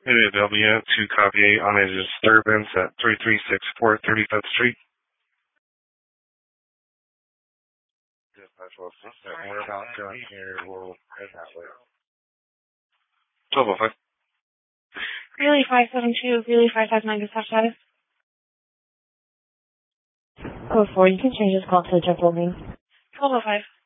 W, 2 copy 8 on a disturbance at 3364 35th Street. We're about done here. We'll head that way. 1205. Really 572, really 559, dispatch status. Code 4, you can change this call to the general ring. 1205.